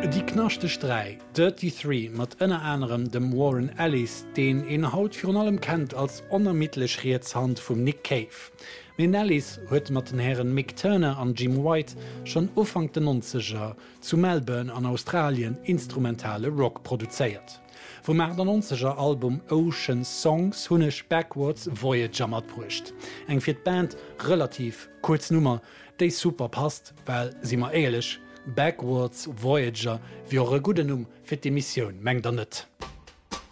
Die knachte Strei, Dirty 3 mat ënner anderem dem Warren Ellis, den en Haut fir allem kennt als onermittlech Reetshand vum Nick Cave. Men Ellis huet mat den Herren Mick Turner an Jim White schon ufang den 90er zu Melbourne an Australien instrumentale Rock produzéiert. Vom er der 90er Album Ocean Songs hunnech Backwards Voyager mat brucht. Eng fir d Band relativ kurz Nummer, déi super passt, weil si ma ehrlich, Backwards Voyager wie eure gute Numm fir die Mission menggt net.